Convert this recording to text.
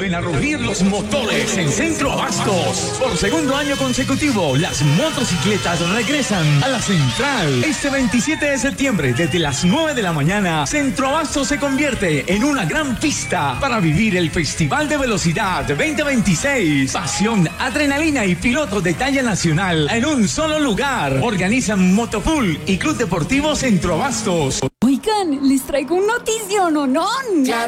Vuelven a rugir los motores en Centro Abastos. Por segundo año consecutivo, las motocicletas regresan a la central. Este 27 de septiembre, desde las 9 de la mañana, Centro Abastos se convierte en una gran pista para vivir el Festival de Velocidad 2026. Pasión, adrenalina y pilotos de talla nacional en un solo lugar. Organizan Motopool y Club Deportivo Centro Abastos. Oigan, les traigo un notición, ¿o no?